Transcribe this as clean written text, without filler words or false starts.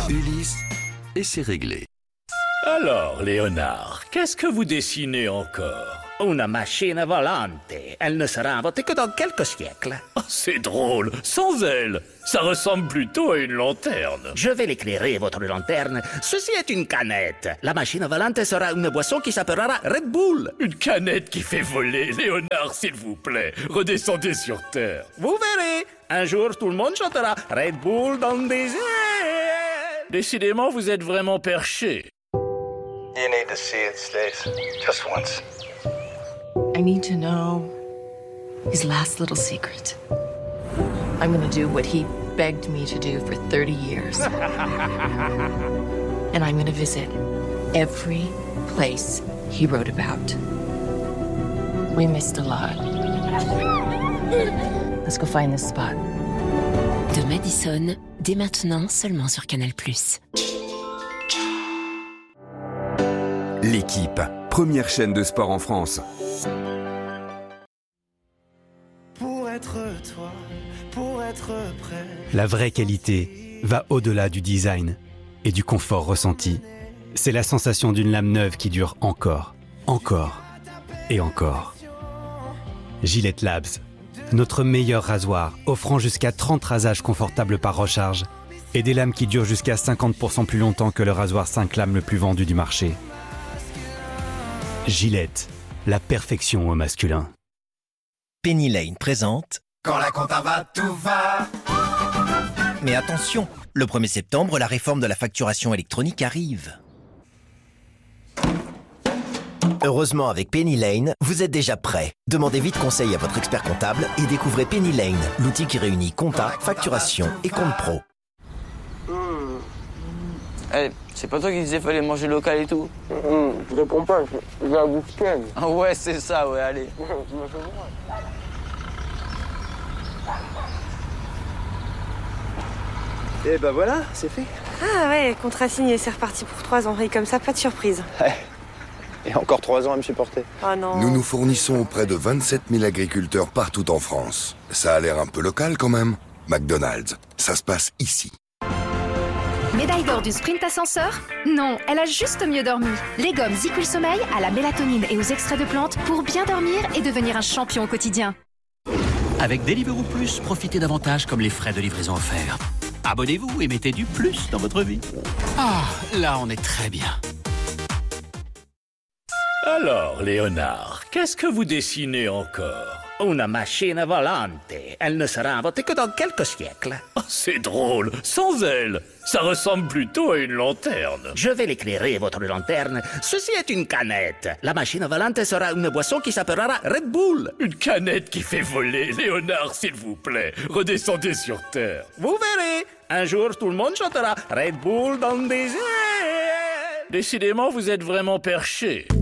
Ulysse, et c'est réglé. Alors, Léonard, qu'est-ce que vous dessinez encore? Una machine volante. Elle ne sera inventée que dans quelques siècles. Oh, c'est drôle, sans elle. Ça ressemble plutôt à une lanterne. Je vais l'éclairer, votre lanterne. Ceci est une canette. La machine volante sera une boisson qui s'appellera Red Bull. Une canette qui fait voler. Léonard, s'il vous plaît, redescendez sur Terre. Vous verrez. Un jour, tout le monde chantera Red Bull dans des airs. Décidément, vous êtes vraiment perché. You need to see it, Stace. Just once. I need to know his last little secret. I'm gonna do what he begged me to do for 30 years. And I'm gonna visit every place he wrote about. We missed a lot. Let's go find this spot. De Madison, dès maintenant seulement sur Canal+. L'équipe, première chaîne de sport en France. Pour être toi, pour être prêt. La vraie qualité va au-delà du design et du confort ressenti. C'est la sensation d'une lame neuve qui dure encore, encore et encore. Gillette Labs, notre meilleur rasoir, offrant jusqu'à 30 rasages confortables par recharge et des lames qui durent jusqu'à 50% plus longtemps que le rasoir 5 lames le plus vendu du marché. Gillette, la perfection au masculin. Penny Lane présente Quand la compta va, tout va. Mais attention, le 1er septembre, la réforme de la facturation électronique arrive. Heureusement, avec Penny Lane, vous êtes déjà prêt. Demandez vite conseil à votre expert comptable et découvrez Penny Lane, l'outil qui réunit compta, facturation et compte pro. Hey, c'est pas toi qui disais fallait manger local et tout? Je réponds pas, j'ai la bouche pleine. Ah ouais, c'est ça, ouais, allez. Et ben voilà, c'est fait. Ah ouais, contrat signé, c'est reparti pour 3 ans. Et comme ça, pas de surprise. Ouais. Et encore 3 ans à me supporter. Oh non. Nous nous fournissons auprès de 27 000 agriculteurs partout en France. Ça a l'air un peu local quand même. McDonald's, ça se passe ici. Médaille d'or du sprint ascenseur? Non, elle a juste mieux dormi. Les gommes ZzzQuil Sommeil à la mélatonine et aux extraits de plantes pour bien dormir et devenir un champion au quotidien. Avec Deliveroo Plus, profitez davantage comme les frais de livraison offerts. Abonnez-vous et mettez du plus dans votre vie. Ah, là on est très bien. Alors, Léonard, qu'est-ce que vous dessinez encore? Una machine volante. Elle ne sera inventée que dans quelques siècles. Oh, c'est drôle, sans elle. Ça ressemble plutôt à une lanterne. Je vais l'éclairer, votre lanterne. Ceci est une canette. La machine volante sera une boisson qui s'appellera Red Bull. Une canette qui fait voler. Léonard, s'il vous plaît, redescendez sur Terre. Vous verrez. Un jour, tout le monde chantera Red Bull dans des airs. Décidément, vous êtes vraiment perché.